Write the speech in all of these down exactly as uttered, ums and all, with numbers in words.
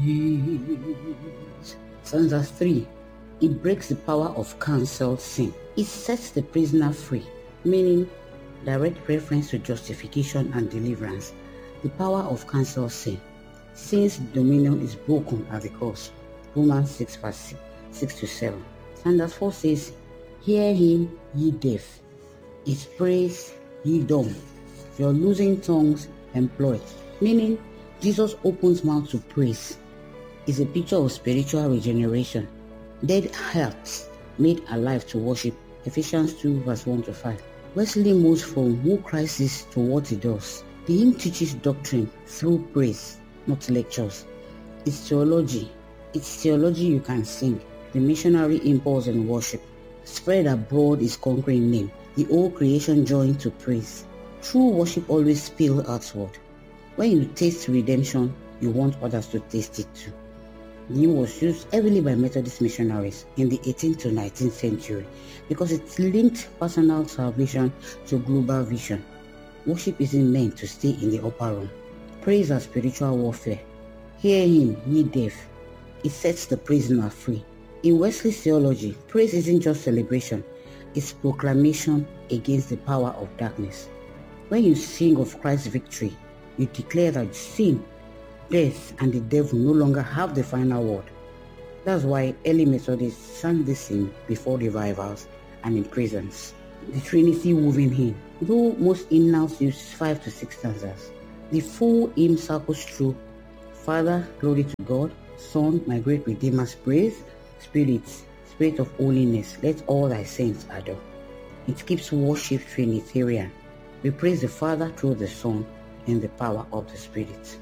Stanza three. It breaks the power of cancelled sin. It sets the prisoner free, meaning direct reference to justification and deliverance. The power of cancelled sin. Sin's dominion is broken at the cross. Romans six verse six to seven. Stanza four says, hear him, ye deaf, his praise, ye dumb, your losing tongues employ. Meaning, Jesus opens mouth to praise. It's a picture of spiritual regeneration. Dead hearts made alive to worship. Ephesians two verse one to five. Wesley moves from who Christ is to what he does. The hymn teaches doctrine through praise, not lectures. It's theology. It's theology you can sing. The missionary impulse in worship. Spread abroad his conquering name. The whole creation joined to praise. True worship always spills outward. When you taste redemption, you want others to taste it too. The hymn was used heavily by Methodist missionaries in the eighteenth to nineteenth century because it linked personal salvation to global vision. Worship isn't meant to stay in the upper room. Praise as spiritual warfare. Hear him, ye deaf. It sets the prisoner free. In Wesley's theology, praise isn't just celebration, it's proclamation against the power of darkness. When you sing of Christ's victory, you declare that sin, death, and the devil no longer have the final word. That's why early Methodists sang this hymn before revivals and in prisons. The Trinity woven hymn. Though most hymnals use five to six stanzas, the full hymn circles through Father, glory to God, Son, my great Redeemer's praise, Spirit, Spirit of holiness, let all thy saints adore. It keeps worship Trinitarian. We praise the Father through the Son and the power of the Spirit.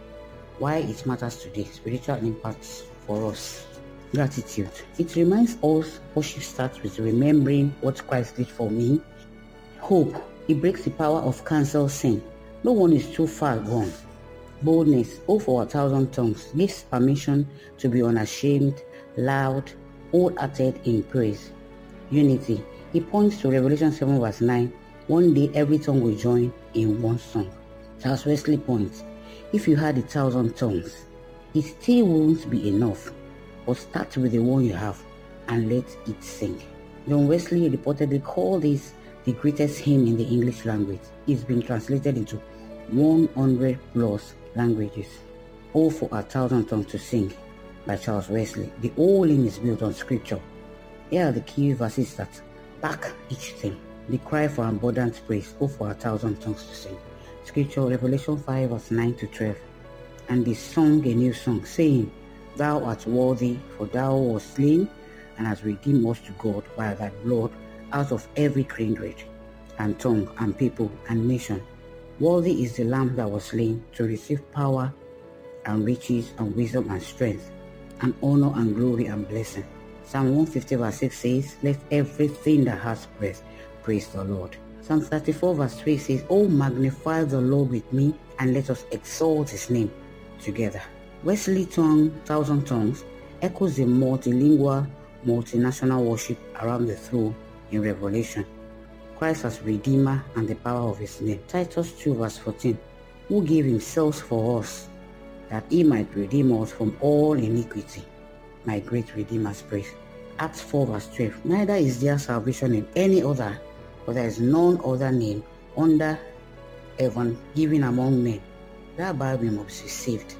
Why it matters today, spiritual impacts for us. Gratitude. It reminds us worship starts with remembering what Christ did for me. Hope. It breaks the power of cancelled sin. No one is too far gone. Boldness. Oh, for a thousand tongues. Gives permission to be unashamed, loud, wholehearted in praise. Unity. It points to Revelation seven verse nine. One day every tongue will join in one song. Charles Wesley points, if you had a thousand tongues, it still won't be enough. But start with the one you have and let it sing. John Wesley reportedly called this the greatest hymn in the English language. It's been translated into one hundred plus languages. Oh, for a thousand tongues to sing by Charles Wesley. The whole hymn is built on scripture. Here are the key verses that back each thing. The cry for abundant praise. Oh, for a thousand tongues to sing. Scripture, Revelation five verse nine to twelve. And they sung a new song, saying, Thou art worthy, for thou wast slain, and hast redeemed us to God by thy blood out of every kindred, and tongue, and people, and nation. Worthy is the Lamb that was slain to receive power, and riches, and wisdom, and strength, and honor, and glory, and blessing. Psalm one fifty verse six says, Let everything that has breath praise the Lord. Psalm thirty-four verse three says, Oh, magnify the Lord with me, and let us exalt his name together. Wesley tongue, thousand tongues, echoes the multilingual, multinational worship around the throne in Revelation. Christ as Redeemer and the power of his name. Titus two verse fourteen, who gave himself for us, that he might redeem us from all iniquity. My great Redeemer's praise. Acts four verse twelve, neither is there salvation in any other, for there is none other name under heaven given among men, whereby we must be saved.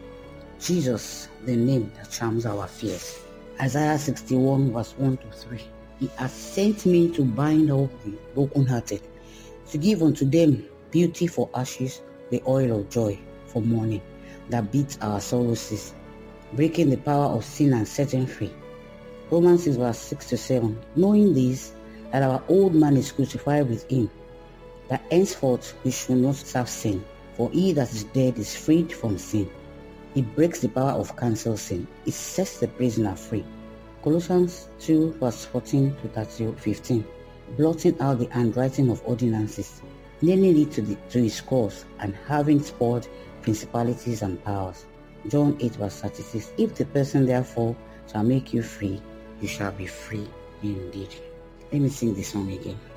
Jesus, the name that charms our fears. Isaiah sixty-one verse one to three. He has sent me to bind up the brokenhearted, to give unto them beauty for ashes, the oil of joy for mourning, that beats our sorrows, breaking the power of sin and setting free. Romans six verse six to seven. Knowing this, that our old man is crucified with him, that henceforth we should not serve sin, for he that is dead is freed from sin. It breaks the power of cancelled sin. It sets the prisoner free. Colossians two verse fourteen to fifteen. Blotting out the handwriting of ordinances, nailing it to, the, to his cross, and having spoiled principalities and powers. John eight verse thirty-six. If the person therefore shall make you free, you shall be free indeed. Let me sing this song again.